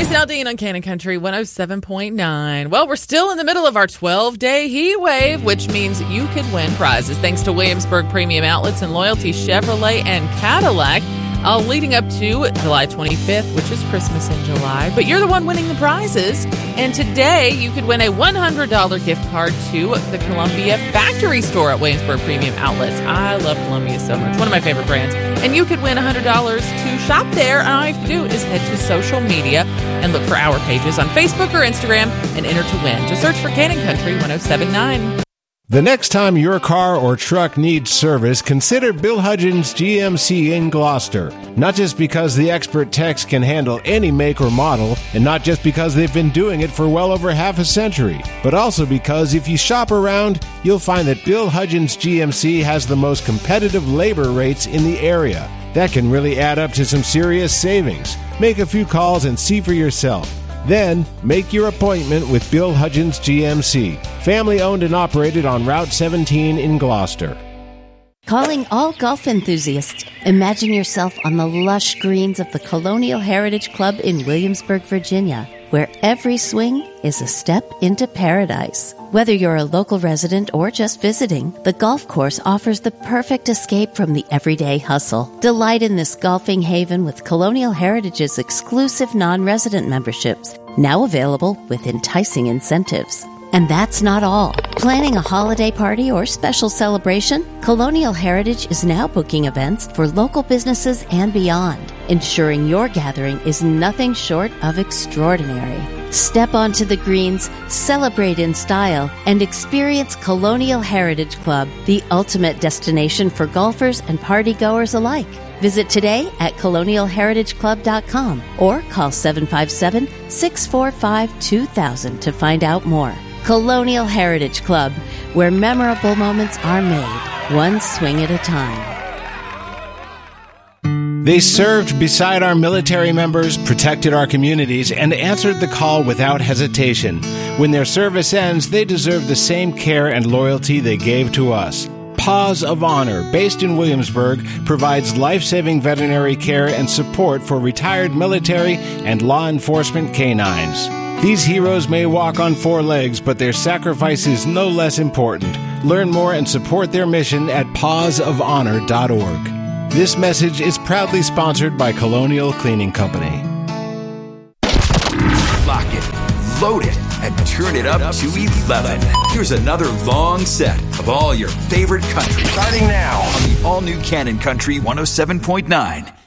Tracy Aldean on Cannon Country 107.9. Well, we're still in the middle of our 12-day heat wave, which means you could win prizes thanks to Williamsburg Premium Outlets and Loyalty Chevrolet and Cadillac. Leading up to July 25th, which is Christmas in July. But you're the one winning the prizes. And today, you could win a $100 gift card to the Columbia Factory Store at Williamsburg Premium Outlets. I love Columbia so much. One of my favorite brands. And you could win $100 to shop there. And all you have to do is head to social media and look for our pages on Facebook or Instagram and enter to win. Just search for Cannon Country 107.9. The next time your car or truck needs service, consider Bill Hudgens GMC in Gloucester. Not just because the expert techs can handle any make or model, and not just because they've been doing it for well over half a century, but also because if you shop around, you'll find that Bill Hudgens GMC has the most competitive labor rates in the area. That can really add up to some serious savings. Make a few calls and see for yourself. Then, make your appointment with Bill Hudgens GMC, family owned and operated on Route 17 in Gloucester. Calling all golf enthusiasts. Imagine yourself on the lush greens of the Colonial Heritage Club in Williamsburg, Virginia, where every swing is a step into paradise. Whether you're a local resident or just visiting, the golf course offers the perfect escape from the everyday hustle. Delight in this golfing haven with Colonial Heritage's exclusive non-resident memberships, now available with enticing incentives. And that's not all. Planning a holiday party or special celebration? Colonial Heritage is now booking events for local businesses and beyond, ensuring your gathering is nothing short of extraordinary. Step onto the greens, celebrate in style, and experience Colonial Heritage Club, the ultimate destination for golfers and partygoers alike. Visit today at colonialheritageclub.com or call 757-645-2000 to find out more. Colonial Heritage Club, where memorable moments are made, one swing at a time. They served beside our military members, protected our communities, and answered the call without hesitation. When their service ends, they deserve the same care and loyalty they gave to us. Paws of Honor, based in Williamsburg, provides life-saving veterinary care and support for retired military and law enforcement canines. These heroes may walk on four legs, but their sacrifice is no less important. Learn more and support their mission at pawsofhonor.org. This message is proudly sponsored by Colonial Cleaning Company. Lock it, load it, and turn it up to 11. Here's another long set of all your favorite country. Starting now on the all-new Cannon Country 107.9.